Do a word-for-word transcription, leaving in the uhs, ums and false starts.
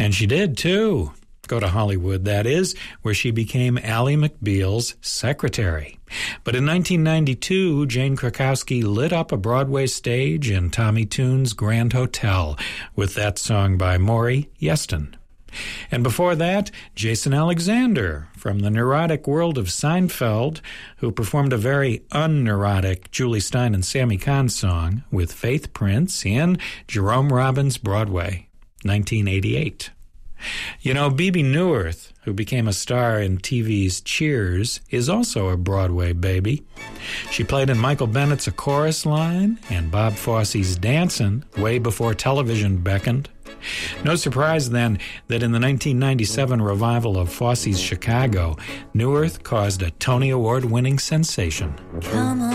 And she did, too. Go to Hollywood, that is, where she became Ally McBeal's secretary. But in nineteen ninety-two, Jane Krakowski lit up a Broadway stage in Tommy Tune's Grand Hotel with that song by Maury Yeston. And before that, Jason Alexander from the neurotic world of Seinfeld, who performed a very un-neurotic Julie Stein and Sammy Kahn song with Faith Prince in Jerome Robbins' Broadway, nineteen eighty-eight. You know, Bebe Neuwirth, who became a star in T V's Cheers, is also a Broadway baby. She played in Michael Bennett's A Chorus Line and Bob Fosse's Dancin' way before television beckoned. No surprise, then, that in the nineteen ninety-seven revival of Fosse's Chicago, Neuwirth caused a Tony Award-winning sensation. Come on.